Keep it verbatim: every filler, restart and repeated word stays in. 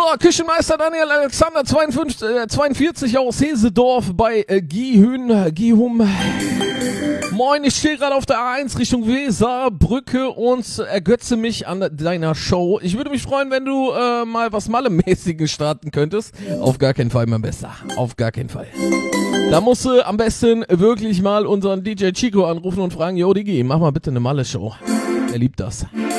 Küchenmeister Daniel Alexander zweiundfünfzig, äh, zweiundvierzig aus Hesedorf bei äh, Gihün, Gihum. Moin, ich stehe gerade auf der A eins Richtung Weserbrücke und ergötze mich an deiner Show. Ich würde mich freuen, wenn du äh, mal was Malle-mäßiges starten könntest. Auf gar keinen Fall, mein Bester. Auf gar keinen Fall. Da musst du am besten wirklich mal unseren D J Chico anrufen und fragen, yo Digi, mach mal bitte eine Malle-Show. Er liebt das.